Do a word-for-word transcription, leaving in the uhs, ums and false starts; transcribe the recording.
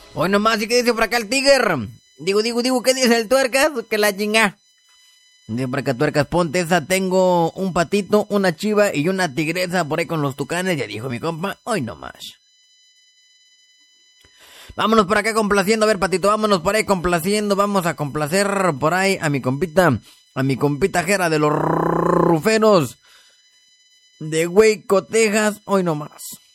Hoy nomás, ¿y qué dice por acá el Tiger? Digo, digo, digo, ¿qué dice el Tuercas? Que la chinga. Dice por acá Tuercas, ponte esa, tengo un patito, una chiva y una tigresa por ahí con los tucanes, ya dijo mi compa, hoy nomás. Vámonos por acá complaciendo, a ver Patito, vámonos por ahí complaciendo, vamos a complacer por ahí a mi compita, a mi compita Jera de los Ruferos de Hueco, Texas, hoy nomás.